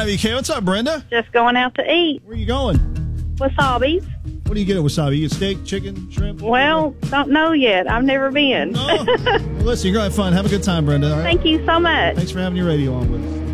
WK. What's up, Brenda? Just going out to eat. Where are you going? Wasabi's. What do you get at Wasabi? You get steak, chicken, shrimp? Well, don't know yet. I've never been. Oh. Well, listen, you're going to have fun. Have a good time, Brenda. All right? Thank you so much. Thanks for having your radio on with us.